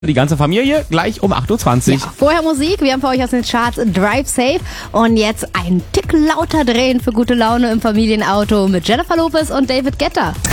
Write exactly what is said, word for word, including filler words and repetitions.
Die ganze Familie gleich um acht Uhr zwanzig. Ja, vorher Musik, wir haben für euch aus den Charts Drive Safe und jetzt einen Tick lauter drehen für gute Laune im Familienauto mit Jennifer Lopez und David Guetta.